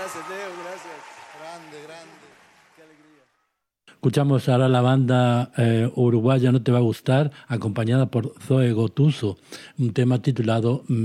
Gracias, Leo, gracias. Grande, grande. Qué alegría. Escuchamos ahora la banda uruguaya No Te Va a Gustar, acompañada por Zoe Gotuso, un tema titulado